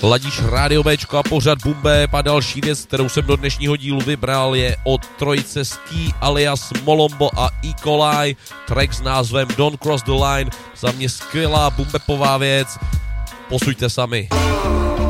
Ladíš Rádio Bčko a pořad Bumbeb a další věc, kterou jsem do dnešního dílu vybral, je od trojice Ski alias Molombo a Ecolai, track s názvem Don't Cross the Line, za mě skvělá bumbepová věc, posuďte sami.